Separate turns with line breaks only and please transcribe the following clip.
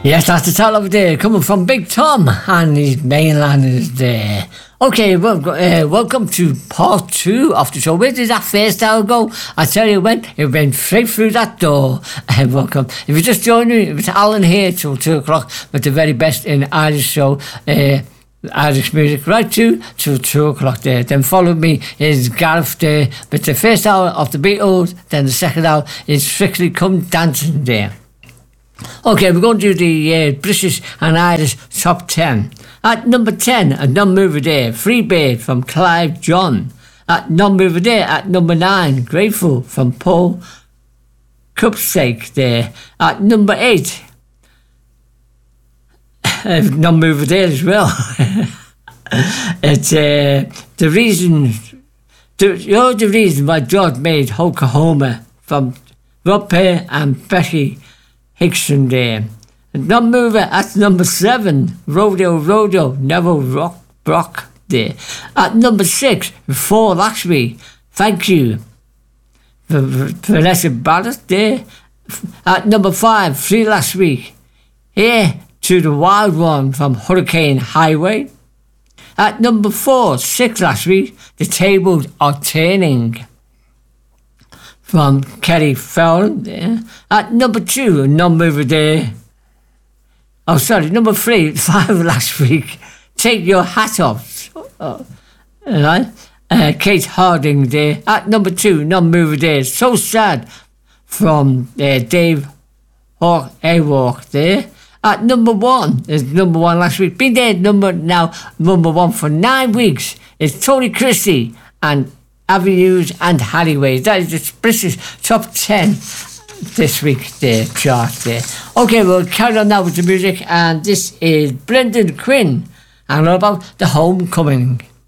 Yes, that's the title of the day, coming from Big Tom, and his mainland is there. Okay, well, welcome to part 2 of the show. Where did that first hour go? I tell you when, it went straight through that door. Welcome. If you just joined me, it's Alan here till 2 o'clock with the very best in Irish show, Irish music, right till 2 o'clock there. Then follow me is Gareth there with the first hour of the Beatles, then the second hour is Strictly Come Dancing there. Okay, we're going to do the British and Irish top 10. At number 10, a non-mover there, Free Bird from Clive John. At non-mover there, at number 9, Grateful from Paul Cupsake there. At number 8, non-mover there as well. It's the reason why God made Oklahoma from Rob Pear and Becky Hickson there. Non-mover at number 7, Rodeo, Neville Brock there. At number 6, 4 last week, Thank You, Vanessa Ballard there. At number 5, 3 last week, Here to the Wild One from Hurricane Highway. At number 4, 6 last week, The Tables Are Turning from Kelly Fallon there. At number 2, a non-mover there. Oh, sorry, number 3, 5 last week, Take Your Hat Off. Kate Harding there. At number 2, non-mover there, So Sad from Dave Hawk there. At number 1, is number 1 last week, been there number 1 for 9 weeks, is Tony Christie and Avenues and Alleyways. That is the British top 10 this week there, chart there. Okay, we'll carry on now with the music, and this is Brendan Quinn and all about The Homecoming.